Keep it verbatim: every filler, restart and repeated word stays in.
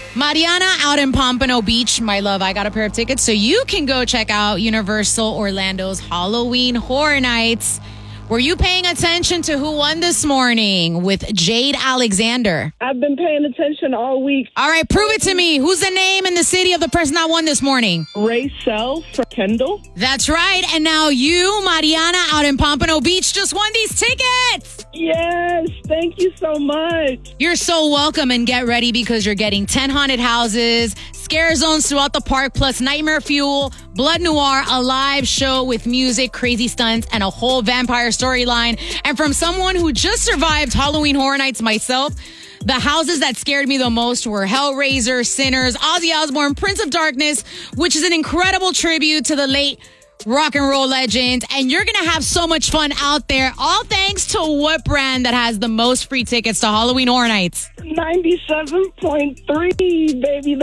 Mariana out in Pompano Beach, my love, I got a pair of tickets so you can go check out Universal Orlando's Halloween Horror Nights. Were you paying attention to who won this morning with Jade Alexander? I've been paying attention all week. All right, prove it to me. Who's the name and the city of the person that won this morning? Ray Sell from Kendall. That's right. And now you, Mariana, out in Pompano Beach, just won these tickets. Yes, thank you so much. You're so welcome, and get ready because you're getting ten haunted houses, scare zones throughout the park, plus Nightmare Fuel, Blood Noir, a live show with music, crazy stunts, and a whole vampire storyline. And from someone who just survived Halloween Horror Nights myself, the houses that scared me the most were Hellraiser, Sinners, Ozzy Osbourne, Prince of Darkness, which is an incredible tribute to the late rock and roll legend. And you're going to have so much fun out there, all thanks to what brand that has the most free tickets to Halloween Horror Nights? ninety-seven point three, baby.